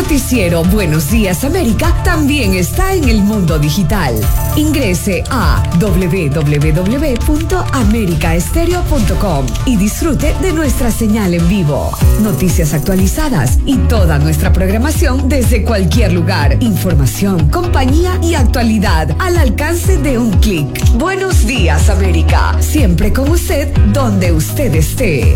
noticiero Buenos Días América también está en el mundo digital. Ingrese a www.americaestereo.com y disfrute de nuestra señal en vivo. Noticias actualizadas y toda nuestra programación desde cualquier lugar. Información, compañía y actualidad al alcance de un clic. Buenos Días América, siempre con usted donde usted esté.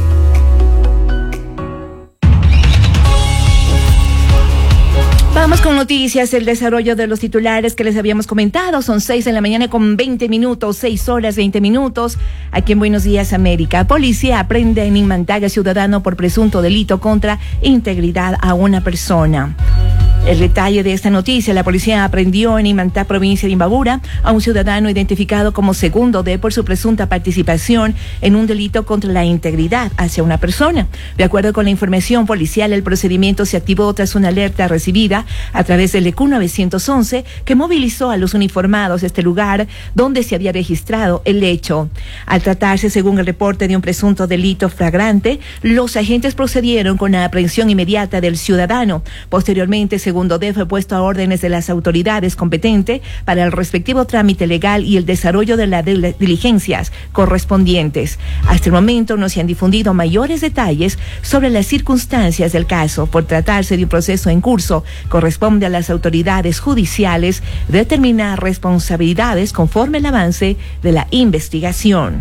Vamos con noticias, el desarrollo de los titulares que les habíamos comentado. Son 6 de la mañana con 20 minutos, 6 horas 20 minutos. Aquí en Buenos Días América. Policía aprende en Imantaga ciudadano por presunto delito contra integridad a una persona. El detalle de esta noticia: la policía aprendió en Imantá, provincia de Imbabura, a un ciudadano identificado como Segundo D por su presunta participación en un delito contra la integridad hacia una persona. De acuerdo con la información policial, el procedimiento se activó tras una alerta recibida a través del EQ 911 que movilizó a los uniformados a este lugar donde se había registrado el hecho. Al tratarse, según el reporte, de un presunto delito flagrante, los agentes procedieron con la aprehensión inmediata del ciudadano. Posteriormente, Segundo D fue puesto a órdenes de las autoridades competentes para el respectivo trámite legal y el desarrollo de las diligencias correspondientes. Hasta el momento no se han difundido mayores detalles sobre las circunstancias del caso. Por tratarse de un proceso en curso, corresponde a las autoridades judiciales determinar responsabilidades conforme el avance de la investigación.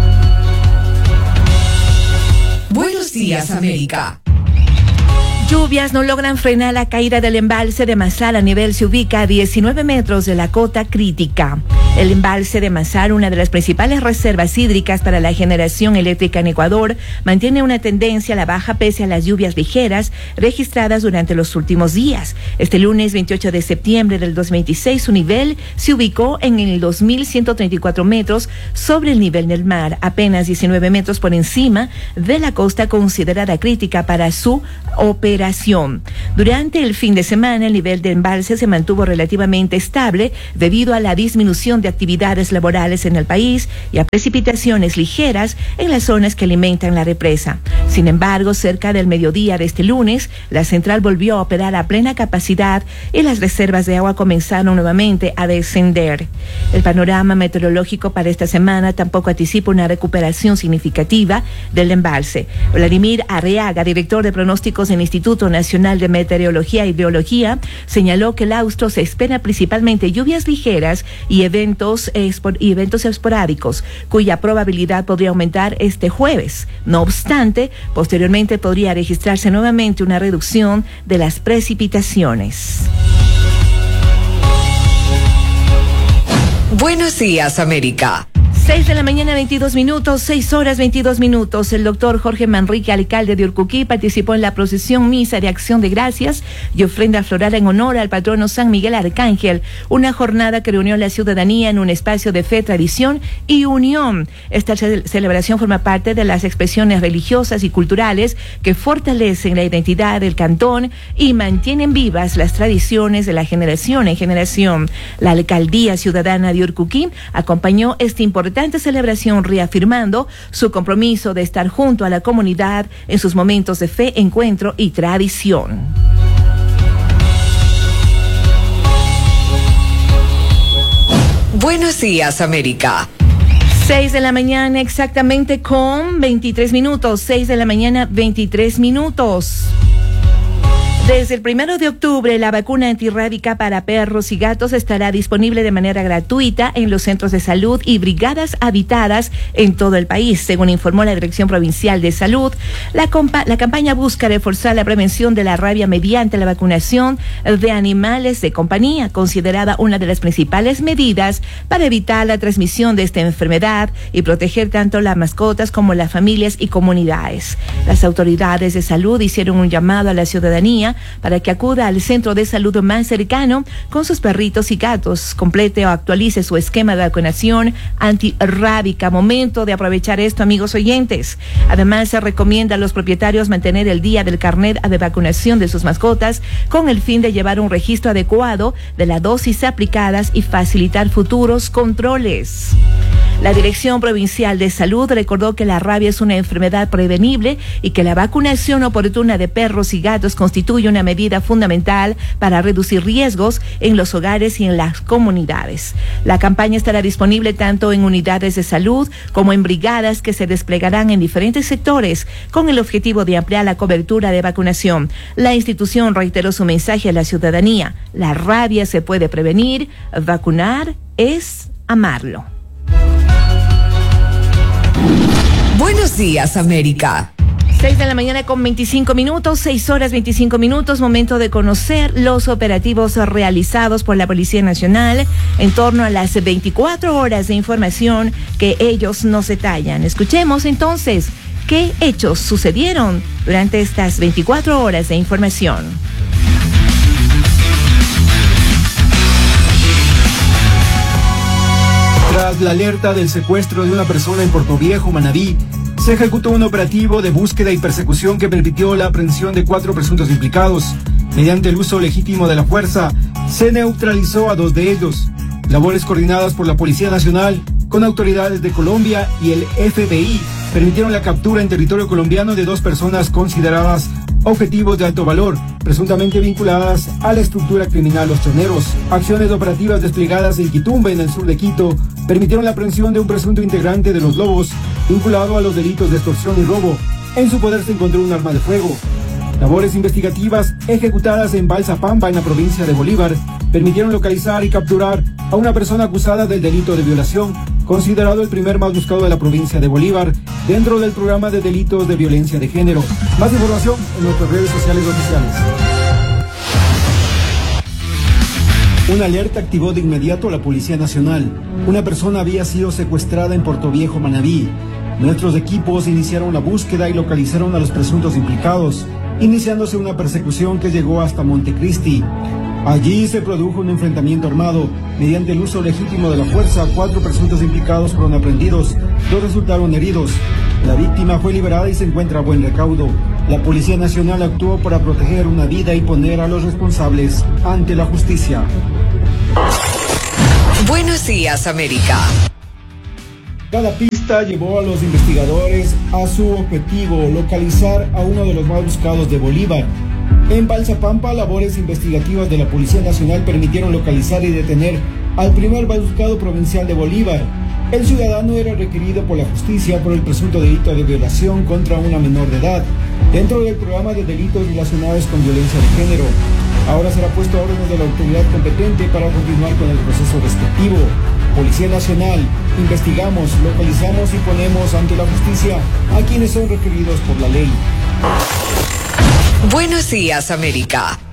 Buenos Días América. Lluvias no logran frenar la caída del embalse de Mazar. A nivel se ubica a 19 metros de la cota crítica. El embalse de Mazar, una de las principales reservas hídricas para la generación eléctrica en Ecuador, mantiene una tendencia a la baja pese a las lluvias ligeras registradas durante los últimos días. Este lunes 28 de septiembre del 2026, su nivel se ubicó en el 2.134 metros sobre el nivel del mar, apenas 19 metros por encima de la costa considerada crítica para su operación. Durante el fin de semana, el nivel de embalse se mantuvo relativamente estable debido a la disminución de actividades laborales en el país y a precipitaciones ligeras en las zonas que alimentan la represa. Sin embargo, cerca del mediodía de este lunes, la central volvió a operar a plena capacidad y las reservas de agua comenzaron nuevamente a descender. El panorama meteorológico para esta semana tampoco anticipa una recuperación significativa del embalse. Vladimir Arriaga, director de pronósticos del Instituto Nacional de Meteorología y Biología, señaló que el austro se espera principalmente lluvias ligeras y eventos esporádicos, cuya probabilidad podría aumentar este jueves. No obstante, posteriormente podría registrarse nuevamente una reducción de las precipitaciones. Buenos Días América. 6 de la mañana, 22 minutos, 6 horas 22 minutos. El doctor Jorge Manrique, alcalde de Urcuquí, participó en la procesión misa de acción de gracias y ofrenda floral en honor al patrono San Miguel Arcángel, una jornada que reunió a la ciudadanía en un espacio de fe, tradición y unión. Esta celebración forma parte de las expresiones religiosas y culturales que fortalecen la identidad del cantón y mantienen vivas las tradiciones de la generación en generación. La alcaldía ciudadana de Urcuquí acompañó este importante celebración, reafirmando su compromiso de estar junto a la comunidad en sus momentos de fe, encuentro y tradición. Buenos Días América. 6 de la mañana exactamente con 23 minutos, 6 de la mañana 23 minutos. Desde el 1 de octubre, la vacuna antirrábica para perros y gatos estará disponible de manera gratuita en los centros de salud y brigadas habitadas en todo el país. Según informó la Dirección Provincial de Salud, la campaña busca reforzar la prevención de la rabia mediante la vacunación de animales de compañía, considerada una de las principales medidas para evitar la transmisión de esta enfermedad y proteger tanto las mascotas como las familias y comunidades. Las autoridades de salud hicieron un llamado a la ciudadanía para que acuda al centro de salud más cercano con sus perritos y gatos, complete o actualice su esquema de vacunación antirrábica. Momento de aprovechar esto, amigos oyentes. Además, se recomienda a los propietarios mantener el día del carnet de vacunación de sus mascotas con el fin de llevar un registro adecuado de las dosis aplicadas y facilitar futuros controles. La Dirección Provincial de Salud recordó que la rabia es una enfermedad prevenible y que la vacunación oportuna de perros y gatos constituye una medida fundamental para reducir riesgos en los hogares y en las comunidades. La campaña estará disponible tanto en unidades de salud como en brigadas que se desplegarán en diferentes sectores con el objetivo de ampliar la cobertura de vacunación. La institución reiteró su mensaje a la ciudadanía: la rabia se puede prevenir, vacunar es amarlo. Buenos días, América. 6 de la mañana con 25 minutos, 6 horas 25 minutos, momento de conocer los operativos realizados por la Policía Nacional en torno a las 24 horas de información que ellos nos detallan. Escuchemos entonces qué hechos sucedieron durante estas 24 horas de información. Tras la alerta del secuestro de una persona en Portoviejo, Manabí, se ejecutó un operativo de búsqueda y persecución que permitió la aprehensión de 4 presuntos implicados. Mediante el uso legítimo de la fuerza, se neutralizó a 2 de ellos. Labores coordinadas por la Policía Nacional con autoridades de Colombia y el FBI permitieron la captura en territorio colombiano de 2 personas consideradas objetivos de alto valor, presuntamente vinculadas a la estructura criminal Los Choneros. Acciones operativas desplegadas en Quitumbe, en el sur de Quito, permitieron la aprehensión de un presunto integrante de los Lobos, vinculado a los delitos de extorsión y robo. En su poder se encontró un arma de fuego. Labores investigativas ejecutadas en Balsa Pampa, en la provincia de Bolívar, permitieron localizar y capturar a una persona acusada del delito de violación, considerado el primer más buscado de la provincia de Bolívar, dentro del programa de delitos de violencia de género. Más información en nuestras redes sociales oficiales. Una alerta activó de inmediato a la Policía Nacional. Una persona había sido secuestrada en Portoviejo, Manabí. Nuestros equipos iniciaron la búsqueda y localizaron a los presuntos implicados, iniciándose una persecución que llegó hasta Montecristi. Allí se produjo un enfrentamiento armado. Mediante el uso legítimo de la fuerza, 4 presuntos implicados fueron aprehendidos, 2 resultaron heridos. La víctima fue liberada y se encuentra a buen recaudo. La Policía Nacional actuó para proteger una vida y poner a los responsables ante la justicia. Buenos días, América. Cada pista llevó a los investigadores a su objetivo, localizar a uno de los más buscados de Bolívar. En Balsa Pampa, labores investigativas de la Policía Nacional permitieron localizar y detener al primer más buscado provincial de Bolívar. El ciudadano era requerido por la justicia por el presunto delito de violación contra una menor de edad, dentro del programa de delitos relacionados con violencia de género. Ahora será puesto a órdenes de la autoridad competente para continuar con el proceso respectivo. Policía Nacional, investigamos, localizamos y ponemos ante la justicia a quienes son requeridos por la ley. Buenos días, América.